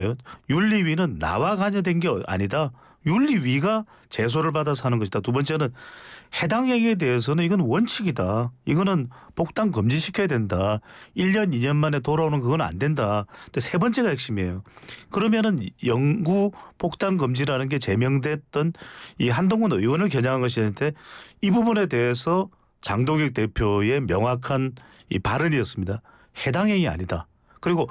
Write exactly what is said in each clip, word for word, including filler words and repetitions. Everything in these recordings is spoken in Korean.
윤리위는 나와 관여된 게 아니다. 윤리위가 제소를 받아서 하는 것이다. 두 번째는 해당 행위에 대해서는 이건 원칙이다. 이거는 복당 금지시켜야 된다. 일 년, 이 년 만에 돌아오는 그건 안 된다. 근데 세 번째가 핵심이에요. 그러면은 영구 복당 금지라는 게 제명됐던 이 한동훈 의원을 겨냥한 것이었는데 이 부분에 대해서 장동혁 대표의 명확한 이 발언이었습니다. 해당 행위 아니다. 그리고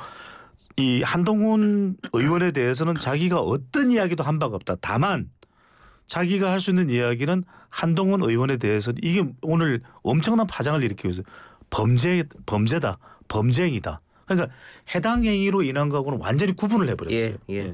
이 한동훈 의원에 대해서는 자기가 어떤 이야기도 한 바가 없다. 다만 자기가 할 수 있는 이야기는 한동훈 의원에 대해서는 이게 오늘 엄청난 파장을 일으키고 있어요. 범죄, 범죄다. 범죄행위다. 그러니까 해당 행위로 인한 거하고는 완전히 구분을 해버렸어요. 예, 예.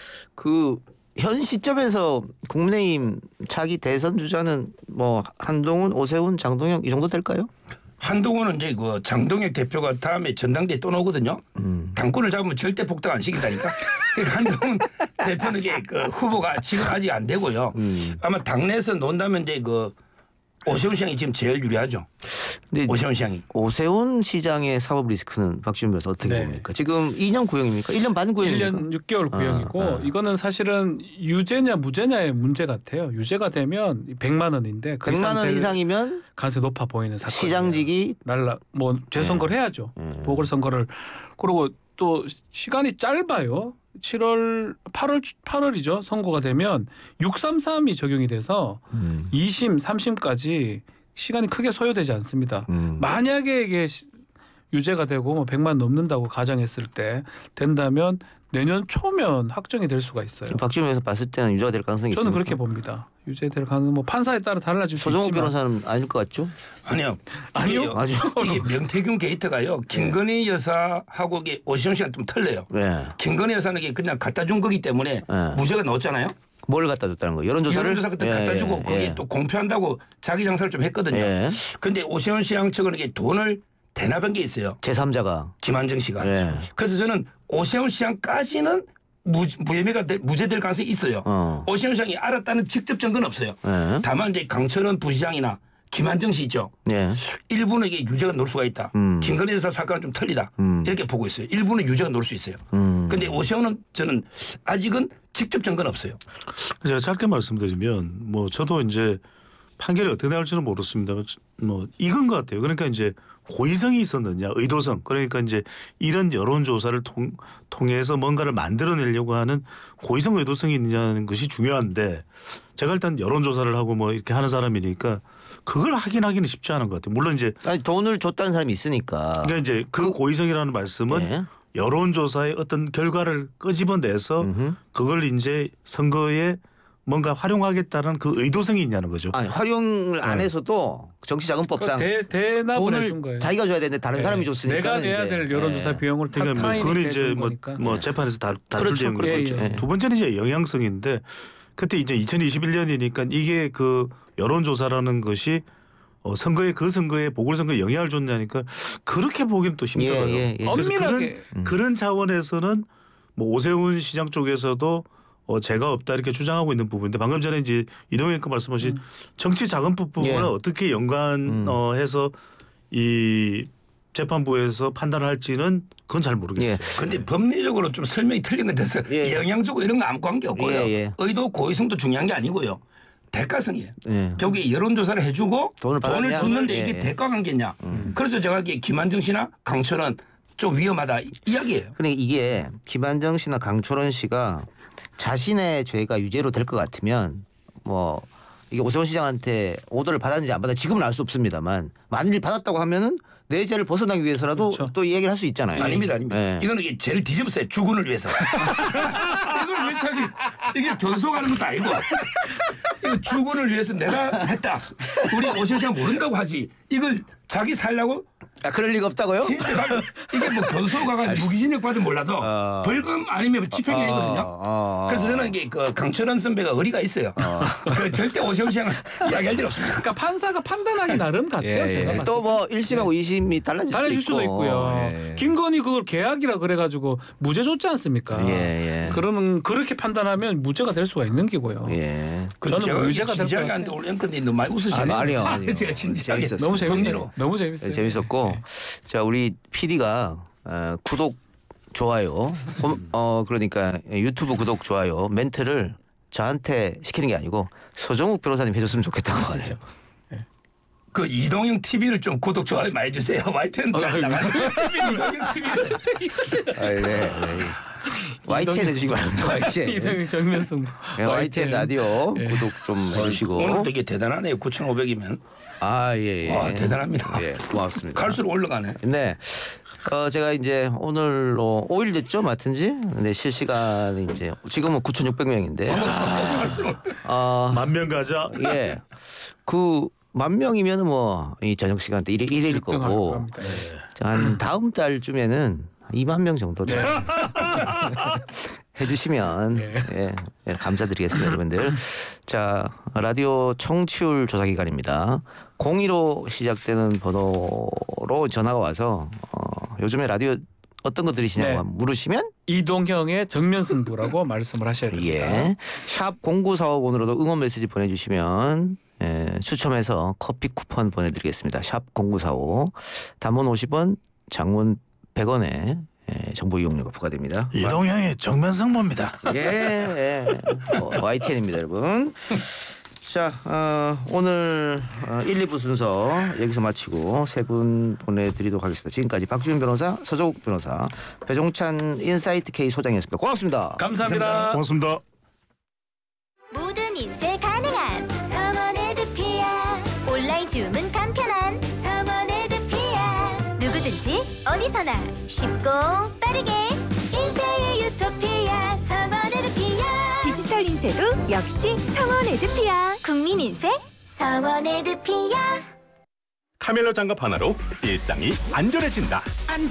그 현 시점에서 국민의힘 차기 대선 주자는 뭐 한동훈, 오세훈, 장동혁 이 정도 될까요? 한동훈은 이제 그 장동혁 대표가 다음에 전당대회 또 나오거든요. 음. 당권을 잡으면 절대 복당 안 시킨다니까. 그러니까 한동훈 대표는 이게 그 후보가 지금 아직 안 되고요. 음. 아마 당내에서 논다면 이제 그 오세훈 시장이 지금 제일 유리하죠. 근데 오세훈 시장이. 오세훈 시장의 사법 리스크는 박지원 변호사 어떻게 네. 봅니까? 지금 이 년 구형입니까? 일 년 반 구형입니까? 일 년 육 개월 구형이고 아, 아. 이거는 사실은 유죄냐 무죄냐의 문제 같아요. 유죄가 되면 백만 원인데 그 백만 원 이상이면 가능성이 높아 보이는 사건. 시장직이 날라 뭐 재선거를 네. 해야죠. 네. 보궐선거를. 그리고 또 시간이 짧아요. 칠월 팔월 팔월이죠. 선거가 되면 육삼삼이 적용이 돼서 음. 이심 삼심까지 시간이 크게 소요되지 않습니다. 음. 만약에 이게 유죄가 되고 뭐 백만 넘는다고 가정했을 때 된다면 내년 초면 확정이 될 수가 있어요. 박지원 변호사 봤을 때는 유죄가 될 가능성이 저는 있습니까? 그렇게 봅니다. 유죄될 가능 뭐 판사에 따라 달라질 수 소정호 있지만 변호사는 아닐 것 같죠? 아니요. 아니요? 이게, 이게 명태균 게이트가요. 김건희 여사하고 이게 오세훈 씨가 좀 틀려요. 네. 김건희 여사는 이게 그냥 갖다 준 거기 때문에 네. 무죄가 나왔잖아요. 뭘 갖다 줬다는 거예요? 여론조사를? 여론조사 그때 예, 갖다 주고 예, 거기 예. 또 공표한다고 자기 장사를 좀 했거든요. 예. 그런데 오세훈 시장 측은 이게 돈을 대납한 게 있어요. 제삼자가. 김한정 씨가. 예. 그래서 저는 오세훈 시장까지는 무, 무혐의가 될, 무죄될 가능성이 있어요. 어. 오세훈 시장이 알았다는 직접 증거는 없어요. 예. 다만 이제 강철원 부시장이나 김한정 씨 있죠. 예. 일부는 이게 유죄가 놓을 수가 있다. 음. 김건희 여사 사건은 좀 틀리다. 음. 이렇게 보고 있어요. 일부는 유죄가 놓을 수 있어요. 그런데 음. 오세훈은 저는 아직은 직접 증거는 없어요. 제가 짧게 말씀드리면 뭐 저도 이제 판결이 어떻게 나올지는 모르겠습니다만 뭐 이건 것 같아요. 그러니까 이제 고의성이 있었느냐, 의도성. 그러니까 이제 이런 여론조사를 통, 통해서 뭔가를 만들어내려고 하는 고의성, 의도성이 있느냐는 것이 중요한데 제가 일단 여론조사를 하고 뭐 이렇게 하는 사람이니까 그걸 확인하기는 쉽지 않은 것 같아요. 물론 이제 아니 돈을 줬다는 사람이 있으니까. 그러니까 이제 그 고의성이라는 말씀은 예. 여론조사의 어떤 결과를 끄집어내서 음흠. 그걸 이제 선거에 뭔가 활용하겠다는 그 의도성이 있냐는 거죠. 아니 활용을 안 네. 해서도 정치자금법상 대, 대납을 해준 돈을 거예요. 자기가 줘야 되는데 다른 네. 사람이 줬으니까 내가 내야 될 여론조사 비용을 다 그러니까 뭐 타인이 그건 이제 내준 뭐, 거니까. 뭐 네. 재판에서 다 다툴 그렇죠, 내용 그렇죠. 그렇죠. 예. 두 번째는 이제 영향성인데 그때 이제 이천이십일 년이니까 이게 그 여론조사라는 것이 어 선거에 그 선거에 보궐선거에 영향을 줬냐니까 그렇게 보기는 또 힘들어요. 예, 예, 예. 그래서 그런 엄밀하게. 음. 그런 차원에서는 뭐 오세훈 시장 쪽에서도 어 제가 없다 이렇게 주장하고 있는 부분인데 방금 전에 이제 이동현 그 말씀하신 음. 정치자금법 부분을 예. 어떻게 연관해서 이 재판부에서 판단을 할지는 그건 잘 모르겠어요. 예. 근데 법리적으로 좀 설명이 틀린 것 같아서 예. 영향 주고 이런 거 아무 관계 없고요. 예, 예. 의도 고의성도 중요한 게 아니고요. 대가성이에요. 예. 결국에 여론조사를 해주고 돈을 받았냐? 줬는데 예, 이게 예. 대가 관계냐. 그래서 제가 이게 김한정 씨나 강철은 좀 위험하다 이- 이야기예요. 근데 이게 김한정 씨나 강철원 씨가 자신의 죄가 유죄로 될 것 같으면 뭐 이게 오세훈 시장한테 오더를 받았는지 안 받았는지 지금은 알 수 없습니다만 만일 받았다고 하면은 내 죄를 벗어나기 위해서라도 그렇죠. 또 이 얘기를 할 수 있잖아요. 아닙니다, 아닙니다. 예. 이거는 이게 제일 뒤집었어요. 주군을 위해서. 이걸 왜 자기 이게 변소가는 것도 아니고 이거 주군을 위해서 내가 했다. 우리 오세훈 씨가 모른다고 하지. 이걸 자기 살려고 아, 그럴 리가 없다고요? 진짜 이게 뭐 변소가가 무기징역 받으면 몰라도 어. 벌금 아니면 집행유예거든요. 어, 어, 어. 그래서 저는 이게 그 강철원 선배가 의리가 있어요. 그 절대 오세훈 씨랑 이야기할 일 없습니다. 그러니까 판사가 판단하기 나름 같아요. 제가 봤을 때. 또뭐 일 심하고 이 심이 달라질 수도 달라질 있고. 수도 있고요. 예. 김건희 그걸 계약이라 그래가지고 무죄 줬지 않습니까? 예, 예. 그러면 그렇게 판단하면 무죄가 될 수가 있는 기고요. 예. 저는 저는 뭐 유죄가 될 진지하게 것 하는데 같아요. 오늘 앵커님 너무 많이 웃으시네요. 아, 아니요, 아니요. 제가 진지하게 재밌었어요. 너무 법리로. 재밌어요. 너무 재밌어요. 네, 재밌었고 네. 자 우리 피디가 어, 구독 좋아요. 홈- 어 그러니까 유튜브 구독 좋아요 멘트를 저한테 시키는 게 아니고 서정욱 변호사님 해줬으면 좋겠다고 하죠. 그 이동형 티비를 좀 구독 좋아요 많이 해주세요. 와이티는 잘 아이고. 나가요. 이동형 티비를. 아, 네, 네. 와이티엔 해주시기 바랍니다. 와이티엔. 이동형 정면승부. 네, 와이티엔 라디오 구독 좀 해주시고. 오늘 되게 대단하네요. 구천오백이면. 아 예. 예. 와 대단합니다. 예, 고맙습니다. 갈수록 올라가네. 네. 어, 제가 이제 오늘로 오 일 됐죠, 맡은지. 네, 실시간 이제 지금은 구천육백 명인데. 어, 만 명 가자. 예. 그 만 명이면 뭐 이 저녁 시간 때 일일 일일 일 등 할 거고. 겁니다. 한 다음 달쯤에는 이만 명 정도 네. 해주시면 네. 예, 예, 감사드리겠습니다, 여러분들. 자, 라디오 청취율 조사 기간입니다. 공이로 시작되는 번호로 전화가 와서 어, 요즘에 라디오 어떤 거 들으시냐고 네. 물으시면 이동형의 정면승부라고 말씀을 하셔야 됩니다. 예, 샵 공구사오 번으로도 응원 메시지 보내주시면 예, 추첨해서 커피 쿠폰 보내드리겠습니다. 샵 공구사오 단문 오십 원, 장문 백 원에 예, 정보 이용료가 부과됩니다. 이동형의 정면승부입니다. 예, 예. 어, 와이티엔입니다, 여러분. 자, 어, 오늘 어, 일, 이 부 순서 여기서 마치고 세 분 보내드리도록 하겠습니다. 지금까지 박주윤 변호사, 서정욱 변호사, 배종찬 인사이트 K 소장이었습니다. 고맙습니다. 감사합니다. 고맙습니다. 모든 인쇄 가능한 성원 에드피아. 온라인 주문 간편한 성원 에드피아. 누구든지 어디서나 쉽고 빠르게 인쇄의 유토피아 성원 에드피아. 디지털 인쇄도 역시 성원 에드피아. 국민 인쇄 성원 에드피아. 카멜로 장갑 하나로 일상이 안전해진다. 안전.